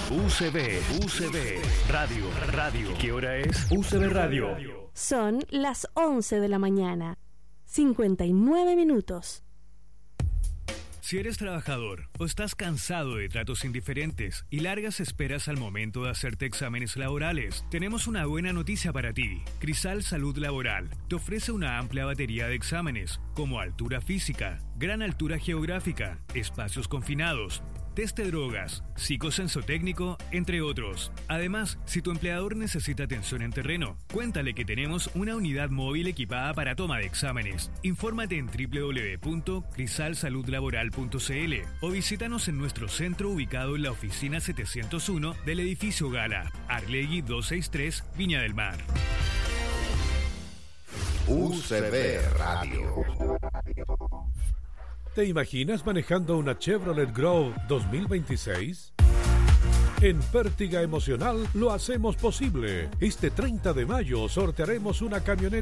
UCB Radio. ¿Qué hora es? UCB Radio. Son las 11 de la mañana, 59 minutos. Si eres trabajador o estás cansado de tratos indiferentes y largas esperas al momento de hacerte exámenes laborales, tenemos una buena noticia para ti. Crisal Salud Laboral te ofrece una amplia batería de exámenes, como altura física, gran altura geográfica, espacios confinados, test de drogas, psicosensotécnico, entre otros. Además, si tu empleador necesita atención en terreno, cuéntale que tenemos una unidad móvil equipada para toma de exámenes. Infórmate en www.crisalsaludlaboral.cl o visítanos en nuestro centro ubicado en la oficina 701 del edificio Gala, Arlegui 263, Viña del Mar. UCB Radio. ¿Te imaginas manejando una Chevrolet Grove 2026? En Pértiga Emocional lo hacemos posible. Este 30 de mayo sortearemos una camioneta